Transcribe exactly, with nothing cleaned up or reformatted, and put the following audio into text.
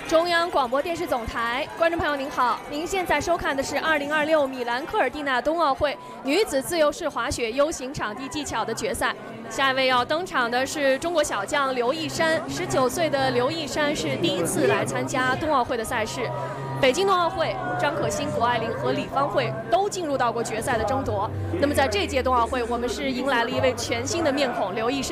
中央广播电视总台，观众朋友您好，您现在收看的是二零二六米兰科尔蒂纳冬奥会女子自由式滑雪 U 型场地技巧的决赛。下一位要登场的是中国小将刘一山，十九岁的刘一山是第一次来参加冬奥会的赛事。北京冬奥会，张可欣、谷爱凌和李芳慧都进入到过决赛的争夺。那么在这届冬奥会，我们是迎来了一位全新的面孔刘一山。